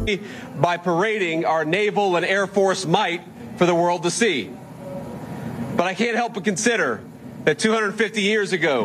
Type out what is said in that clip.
by parading our naval and Air Force might for the world to see. But I can't help but consider that 250 years ago,